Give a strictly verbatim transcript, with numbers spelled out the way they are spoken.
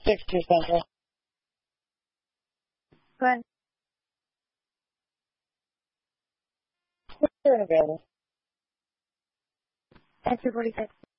six two Central. Go ahead. They're available. At two forty-six.